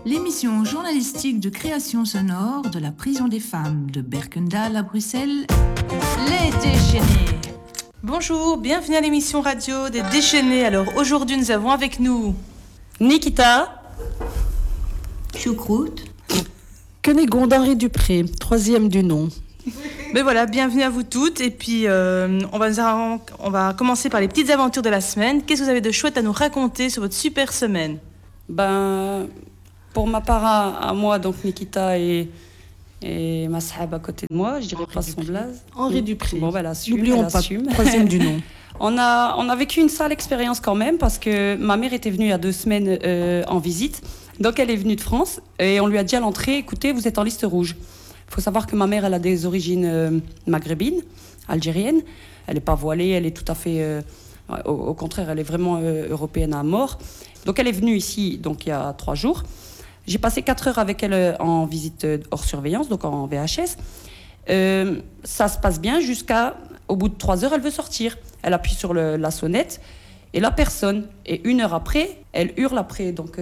l'émission journalistique de création sonore de la prison des femmes de Berkendahl à Bruxelles, Les Déchaînés. Bonjour, bienvenue à l'émission radio des Déchaînés. Alors aujourd'hui nous avons avec nous Nikita, Choucroute, Cunégonde Henri Dupré, troisième du nom. Mais voilà, bienvenue à vous toutes. Et puis on va commencer par les petites aventures de la semaine. Qu'est-ce que vous avez de chouette à nous raconter sur votre super semaine? Pour ma part à moi, donc Nikita et ma sahab à côté de moi, je dirais pas son blaze. Henri Dupré. Bon, elle assume. N'oublions pas, troisième du nom. On a vécu une sale expérience quand même parce que ma mère était venue il y a 2 semaines en visite. Donc elle est venue de France et on lui a dit à l'entrée, écoutez, vous êtes en liste rouge. Il faut savoir que ma mère, elle a des origines maghrébines, algériennes. Elle n'est pas voilée, elle est tout à fait... au contraire, elle est vraiment européenne à mort. Donc elle est venue ici donc, il y a 3 jours. J'ai passé 4 heures avec elle en visite hors surveillance, donc en VHS. Ça se passe bien au bout de 3 heures, elle veut sortir. Elle appuie sur la sonnette et la personne. Et 1 heure après, elle hurle après. Donc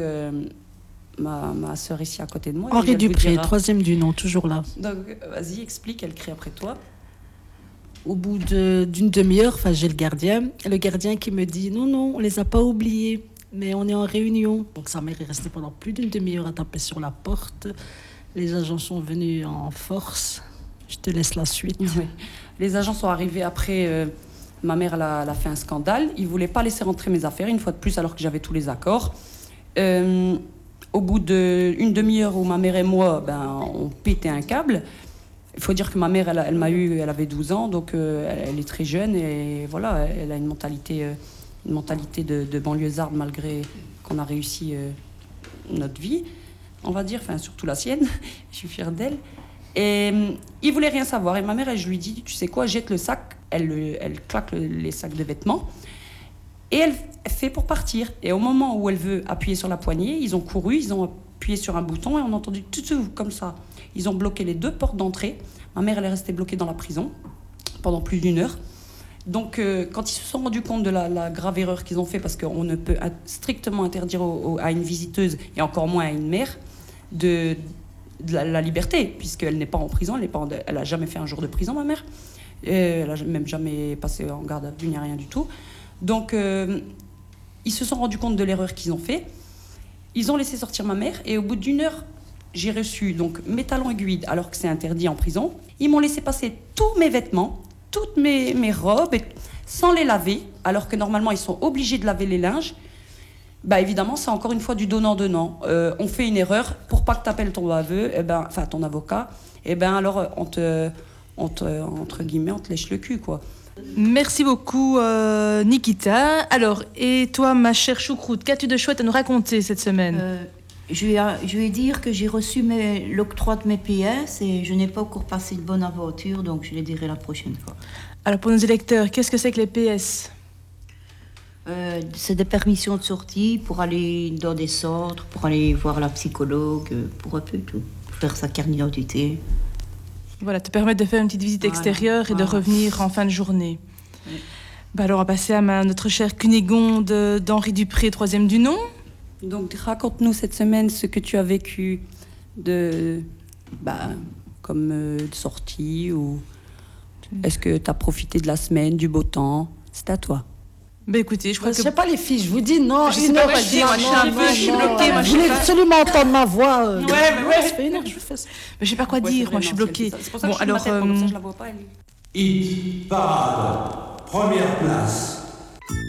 ma sœur ici à côté de moi. Henri Dupré, troisième du nom, toujours là. Donc vas-y, explique, elle crie après toi. Au bout d'une demi-heure, j'ai le gardien qui me dit non, on les a pas oubliés, mais on est en réunion. Donc sa mère est restée pendant plus d'une demi-heure à taper sur la porte. Les agents sont venus en force. Je te laisse la suite. Oui. Les agents sont arrivés après. Ma mère elle a fait un scandale. Ils voulaient pas laisser rentrer mes affaires une fois de plus alors que j'avais tous les accords. Au bout d'une demi-heure où ma mère et moi, on pétait un câble. Il faut dire que ma mère, elle m'a eu, elle avait 12 ans, donc elle est très jeune et voilà, elle a une mentalité de banlieusarde malgré qu'on a réussi notre vie, on va dire, surtout la sienne. Je suis fière d'elle. Et il voulait rien savoir. Et ma mère, je lui dis, tu sais quoi, jette le sac. Elle claque les sacs de vêtements. Et elle fait pour partir. Et au moment où elle veut appuyer sur la poignée, ils ont couru, ils ont appuyé sur un bouton et on a entendu tout comme ça. Ils ont bloqué les 2 portes d'entrée. Ma mère, elle est restée bloquée dans la prison pendant plus d'1 heure. Donc, quand ils se sont rendus compte de la grave erreur qu'ils ont fait, parce qu'on ne peut strictement interdire à une visiteuse, et encore moins à une mère, de la liberté, puisqu'elle n'est pas en prison, elle n'a jamais fait un jour de prison, ma mère. Elle n'a même jamais passé en garde à vue, ni rien du tout. Donc, ils se sont rendus compte de l'erreur qu'ils ont fait. Ils ont laissé sortir ma mère, et au bout d'1 heure, j'ai reçu donc mes talons aiguilles, alors que c'est interdit en prison. Ils m'ont laissé passer tous mes vêtements, toutes mes robes, sans les laver, alors que normalement, ils sont obligés de laver les linges. Évidemment, c'est encore une fois du donnant-donnant. On fait une erreur, pour pas que tu appelles ton baveux, ton avocat, alors entre guillemets, on te lèche le cul, quoi. Merci beaucoup Nikita. Alors, et toi, ma chère Choucroute, qu'as-tu de chouette à nous raconter cette semaine? Je vais dire que j'ai reçu l'octroi de mes PS et je n'ai pas encore passé de bonne aventure, donc je les dirai la prochaine fois. Alors, pour nos électeurs, qu'est-ce que c'est que les PS? C'est des permissions de sortie pour aller dans des centres, pour aller voir la psychologue, pour un peu tout, pour faire sa carte d'identité. Voilà, te permettre de faire une petite visite extérieure et de revenir en fin de journée. Oui. Alors, on va passer à notre chère Cunégonde d'Henri Dupré, troisième du nom. Donc, raconte-nous cette semaine ce que tu as vécu comme sortie, ou est-ce que tu as profité de la semaine, du beau temps? C'est à toi. Écoutez, je crois que... Je sais pas les filles, je vous dis non. Je sais pas quoi dire, je suis bloquée. Je voulais absolument entendre ma voix. Ouais. Ça fait 1 heure que je fais ça. Mais je sais pas quoi dire, moi je suis bloquée. C'est pour ça que je suis comme ça, je la vois pas. Hit Parade, première place.